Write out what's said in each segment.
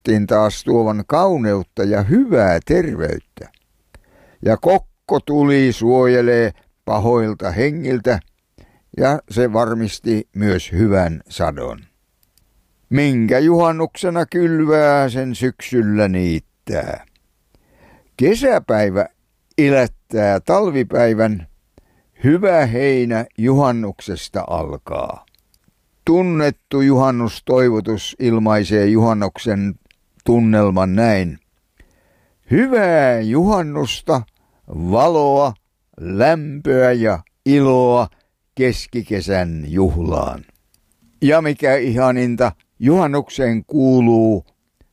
sanottiin taas tuovan kauneutta ja hyvää terveyttä. Ja kokko tuli suojelee pahoilta hengiltä, ja se varmisti myös hyvän sadon. Minkä juhannuksena kylvää, sen syksyllä niittää. Kesäpäivä ilättää talvipäivän, hyvä heinä juhannuksesta alkaa. Tunnettu juhannustoivotus ilmaisee juhannuksen tunnelman näin. Hyvää juhannusta, valoa, lämpöä ja iloa keskikesän juhlaan. Ja mikä ihaninta, juhannukseen kuuluu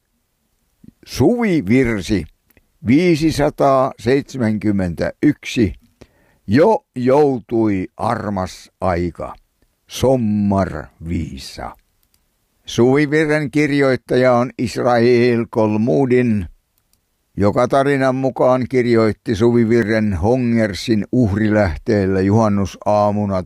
suvivirsi 571. Jo joutui armas aika, sommarviisa. Suvivirren kirjoittaja on Israel Kolmudin, joka tarinan mukaan kirjoitti suvivirren Hongersin uhrilähteellä juhannusaamuna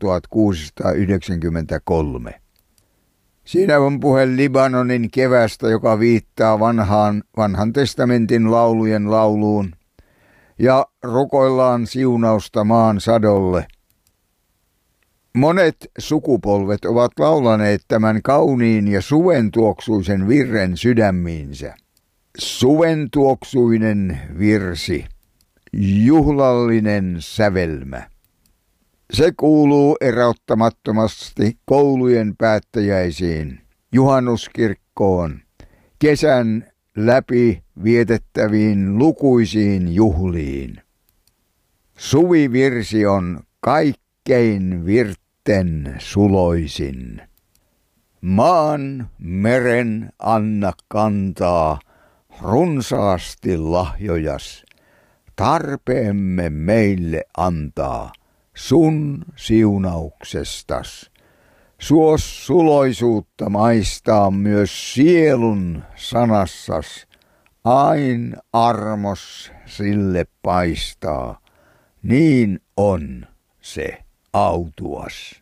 1693. Siinä on puhe Libanonin kevästä, joka viittaa vanhan testamentin laulujen lauluun, ja rukoillaan siunausta maan sadolle. Monet sukupolvet ovat laulaneet tämän kauniin ja suventuoksuisen virren sydämiinsä. Suventuoksuinen virsi, juhlallinen sävelmä. Se kuuluu erottamattomasti koulujen päättäjäisiin, juhannuskirkkoon, kesän läpi vietettäviin lukuisiin juhliin. Suvivirsi on kaikkein virten suloisin. Maan meren anna kantaa runsaasti lahjojas, tarpeemme meille antaa sun siunauksestas. Suos suloisuutta maistaa myös sielun sanassas, ain armos sille paistaa, niin on se autuas.